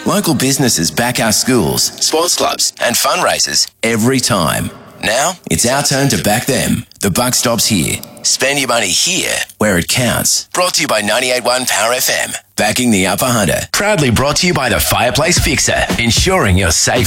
Local businesses back our schools, sports clubs and fundraisers every time. Now, it's our turn to back them. The buck stops here. Spend your money here where it counts. Brought to you by 98.1 Power FM. Backing the Upper Hunter. Proudly brought to you by the Fireplace Fixer. Ensuring you're safe